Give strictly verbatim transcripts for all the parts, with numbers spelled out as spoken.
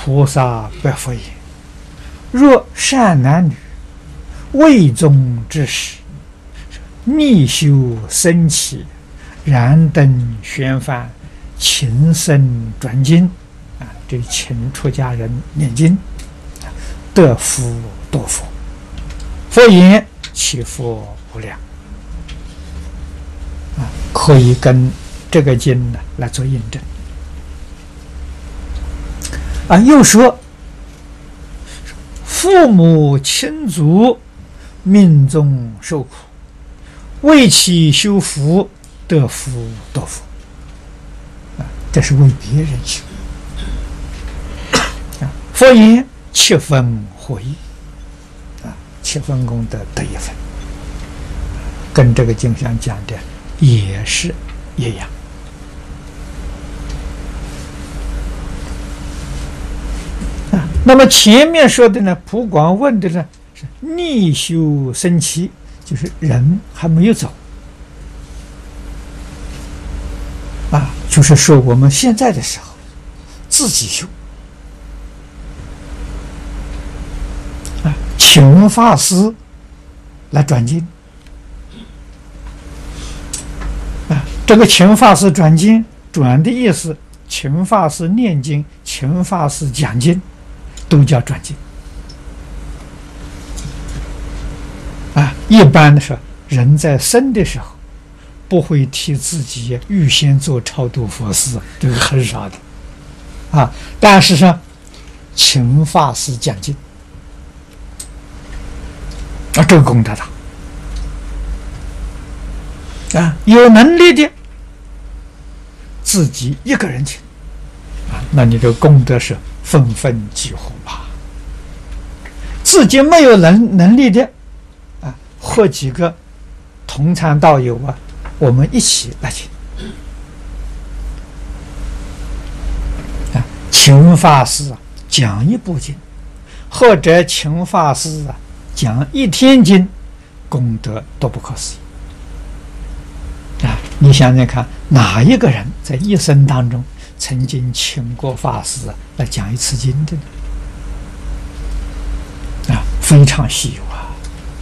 菩萨白佛言：若善男女，未宗之时，逆修僧起，燃灯宣梵，勤僧转经啊，这请出家人念经，得福多佛。佛言：其福无量。啊，可以跟这个经呢来做印证。啊，又说父母亲族命中受苦，为其修福，得福多福。啊，这是为别人修。啊，佛言：七分获一。啊，七分功德得一分，跟这个经上讲的也是一样。啊，那么前面说的呢，普广问的呢是逆修僧期，就是人还没有走。啊，就是说我们现在的时候自己修。啊，请法师来转经。啊，这个请法师转经，转的意思，请法师念经，请法师讲经，都叫转经。啊，一般的说，人在生的时候，不会替自己预先做超度佛事，这个很少的。啊，但是说，请法师讲经，啊，这个功德大。啊，有能力的自己一个人请，啊，那你这功德是分分几乎吧。自己没有能能力的，啊，和几个同参道友啊，我们一起来请。啊，请法师啊讲一部经，或者请法师啊讲一天经，功德都不可思议。啊，你想想看，哪一个人在一生当中曾经请过法师来讲一次经的呢？啊，非常稀有啊！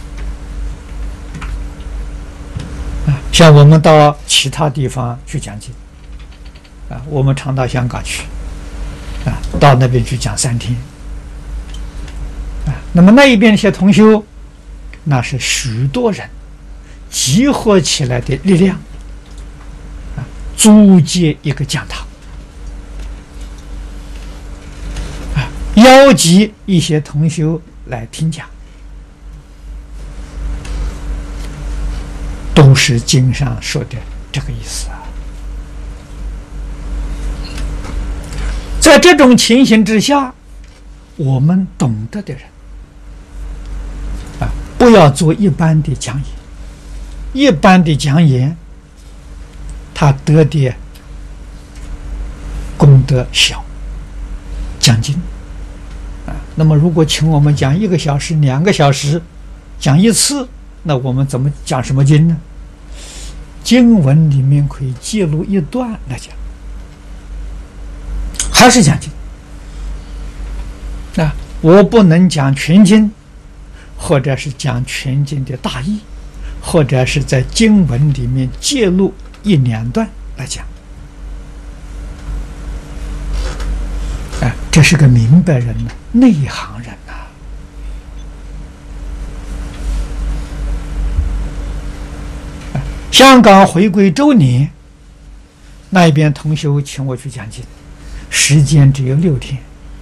啊，像我们到其他地方去讲经，啊，我们常到香港去，啊，到那边去讲三天，啊，那么那一边一些同修，那是许多人集合起来的力量，啊，租借一个讲堂，啊，邀集一些同修来听讲，都是经上说的这个意思啊。在这种情形之下，我们懂得的人，啊，不要做一般的讲演。一般的讲演，他得的功德小，讲经啊。那么，如果请我们讲一个小时、两个小时，讲一次，那我们怎么讲什么经呢？经文里面可以记录一段来讲，还是讲经啊。我不能讲全经，或者是讲全经的大意，或者是在经文里面介入一两段来讲，啊，这是个明白人呢，内行人呐、啊。香港回归周年，那边同修请我去讲经，时间只有六天，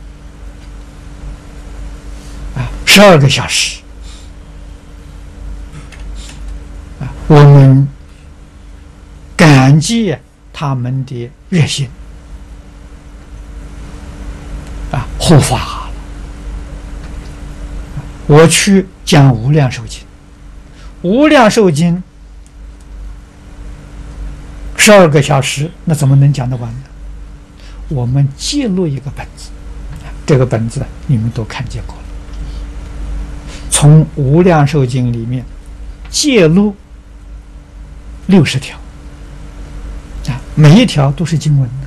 啊，十二个小时。我们感激他们的热心啊，护法。我去讲无量寿经，无量寿经十二个小时，那怎么能讲得完呢？我们记录一个本子，这个本子你们都看见过了。从无量寿经里面记录六十条啊，每一条都是经文的。